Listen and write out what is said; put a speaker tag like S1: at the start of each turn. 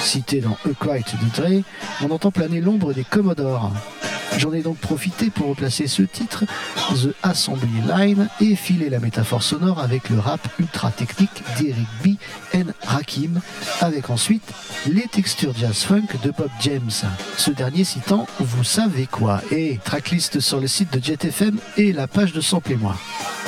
S1: cité dans A Quiet de Dre, on entend planer l'ombre des Commodores. J'en ai donc profité pour replacer ce titre, The Assembly Line, et filer la métaphore sonore avec le rap ultra technique d'Eric B. and Rakim, avec ensuite les textures jazz-funk de Bob James. Ce dernier citant Vous savez quoi, et tracklist sur le site de Jet FM et la page de Sample et moi.